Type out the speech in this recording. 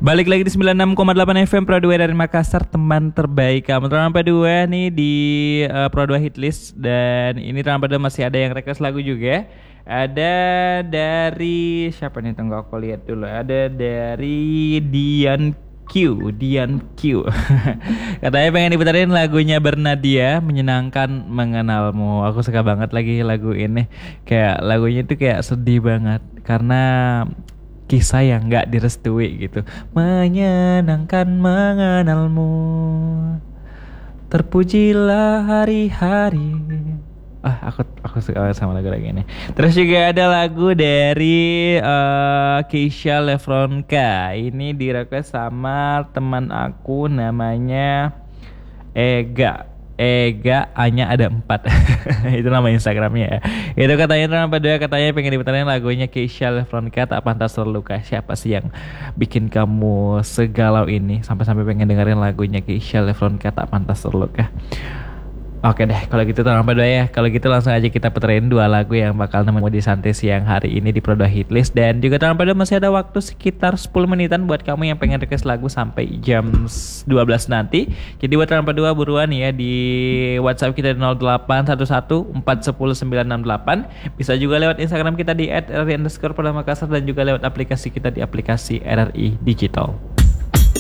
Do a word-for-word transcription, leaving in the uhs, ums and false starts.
Balik lagi di sembilan puluh enam koma delapan F M Pro dua dari Makassar, teman terbaik kamu. Terlambat dua nih di uh, Pro dua Hitlist. Dan ini terlambat dua masih ada yang request lagu juga. Ada dari siapa nih, tunggu aku lihat dulu. Ada dari Dian Q, Dian Q. Katanya pengen diputerin lagunya Bernadia, Menyenangkan Mengenalmu. Aku suka banget lagi lagu ini. Kayak lagunya tuh kayak sedih banget karena kisah yang gak direstui gitu. Menyenangkan mengenalmu, terpujilah hari-hari. Ah, aku aku suka sama lagu lagi ini. Terus juga ada lagu dari uh, Keisha Lefronka. Ini di-request sama teman aku namanya Ega. Ega hanya ada empat. Itu nama Instagramnya ya. Itu katanya nama dua, katanya pengen diputerin lagunya Keisha Lefronka, Tak Pantas Terluka. Siapa sih yang bikin kamu segalau ini sampai-sampai pengen dengerin lagunya Keisha Lefronka, Tak Pantas Terluka? Oke deh, kalau gitu tanpa doa ya. Kalau gitu langsung aja kita puterin dua lagu yang bakal nemenin di santai siang hari ini di Pro dua Hitlist. Dan juga tanpa doa masih ada waktu sekitar sepuluh menitan buat kamu yang pengen request lagu sampai jam dua belas nanti. Jadi buat tanpa doa buruan ya di WhatsApp kita di nol delapan satu satu empat satu nol sembilan enam delapan. Bisa juga lewat Instagram kita di et r r i underscore Polda Makassar dan juga lewat aplikasi kita di aplikasi R R I Digital.